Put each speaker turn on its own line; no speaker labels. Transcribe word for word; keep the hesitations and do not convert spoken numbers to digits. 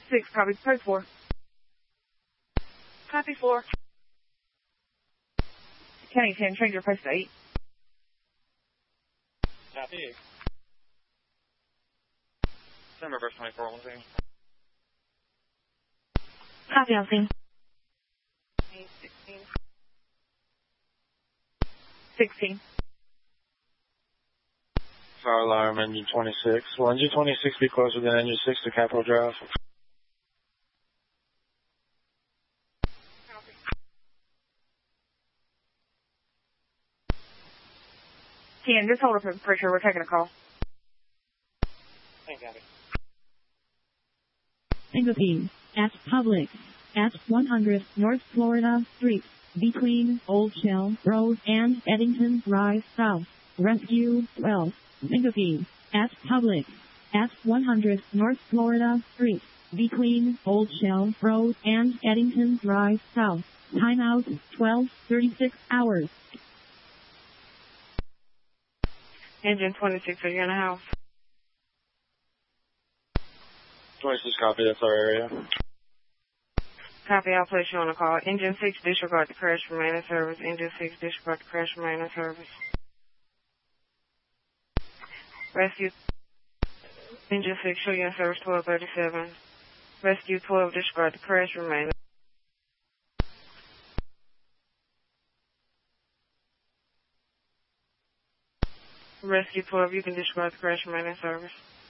six, copy, code four.
Copy four.
County ten, change your post to eight.
Copy eight. Send reverse twenty-four, one thing.
Copy, Alcine.
sixteen. sixteen.
Fire alarm, engine twenty-six. Will engine twenty-six be closer than engine six to Capitol Drive?
ten, just hold up for pressure. We're taking a call.
Thank you.
Singapore, at Publix, at one hundred North Florida Street, between Old Shell Road and Eddington Drive South, Rescue twelve, Singapore, at Publix, at one hundred North Florida Street, between Old Shell Road and Eddington Drive South, timeout twelve thirty-six hours.
Engine twenty-six, are you in the house?
twenty-six, copy, that's our area.
Copy, I'll place you on a call. Engine six, disregard the crash for maintenance service. Engine six, disregard the crash for maintenance service. Rescue. Engine six, show you in service twelve thirty-seven. Rescue twelve, disregard the crash for maintenance. Rescue twelve, you can disregard the crash for maintenance service.